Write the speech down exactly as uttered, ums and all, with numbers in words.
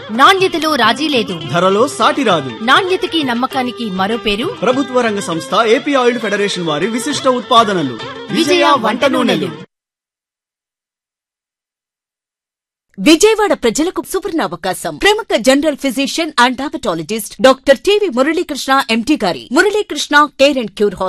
నాణ్యతలో రాజీ లేదు, ధరలో సాటి రాదు. నాణ్యతకి నమ్మకానికి మరో పేరు ప్రభుత్వ రంగ సంస్థ ఏపీ ఆయిల్ ఫెడరేషన్ వారి విశిష్ట ఉత్పాదనలు విజయ వంట నూనెలు. విజయవాడ ప్రజలకు సువర్ణ అవకాశం. ప్రముఖ general physician and diabetologist doctor TV Muralikrishna empty గారి మురళీకృష్ణ కేర్ అండ్ క్యూర్